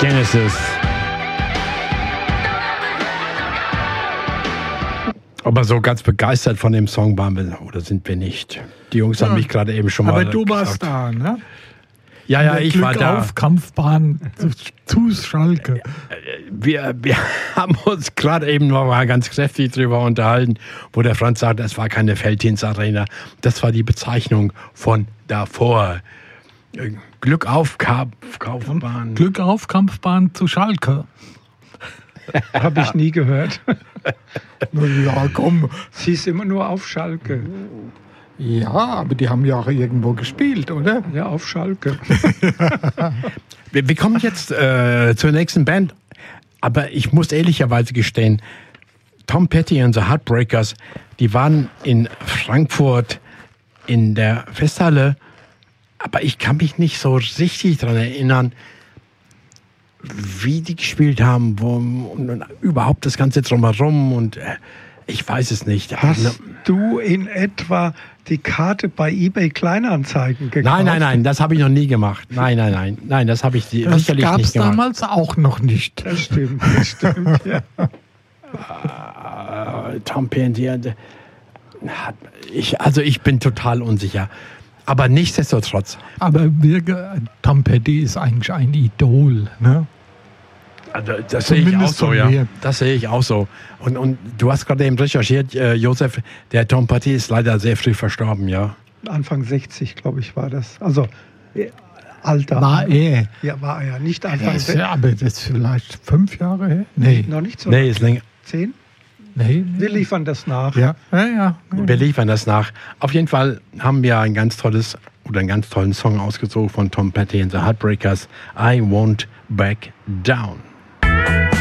Genesis. Aber so ganz begeistert von dem Song waren wir, oder sind wir nicht. Die Jungs haben mich gerade eben schon mal Aber du warst gesagt. da, ne? Ja, ich war da. Auf Kampfbahn zu Schalke. Wir haben uns gerade eben noch mal ganz kräftig drüber unterhalten, wo der Franz sagt, das war keine Felddienstarena. Das war die Bezeichnung von davor. Glück auf Kampfbahn. Glück auf Kampfbahn zu Schalke. Habe ich nie gehört. Ja, komm. Sie ist immer nur auf Schalke. Ja, aber die haben ja auch irgendwo gespielt, oder? Ja, auf Schalke. Wir kommen jetzt zur nächsten Band. Aber ich muss ehrlicherweise gestehen, Tom Petty und the Heartbreakers, die waren in Frankfurt in der Festhalle. Aber ich kann mich nicht so richtig daran erinnern, wie die gespielt haben, und überhaupt das Ganze drumherum, und ich weiß es nicht. Hast du in etwa die Karte bei eBay Kleinanzeigen gekauft? Nein, das habe ich noch nie gemacht. Nein, das habe ich Das sicherlich gab nicht es gemacht. damals auch noch nicht. Das stimmt, ja. Tom Petty, ich bin total unsicher. Aber nichtsdestotrotz. Aber Tom Petty ist eigentlich ein Idol, ne? Also das sehe ich auch Zumindest so, von ja. mir. Das sehe ich auch so. Und du hast gerade eben recherchiert, Josef, der Tom Petty ist leider sehr früh verstorben, ja. Anfang 60, glaube ich, war das. Also Alter. War er. Ja, war er. Nicht Anfang Das 60. aber das ist vielleicht 5 Jahre her? Nee. Noch nicht so. Nee, ist länger. 10? Nee. Wir liefern das nach. Ja. Ja. Wir liefern das nach. Auf jeden Fall haben wir einen ganz tollen Song ausgesucht von Tom Petty and the Heartbreakers, I Won't Back Down.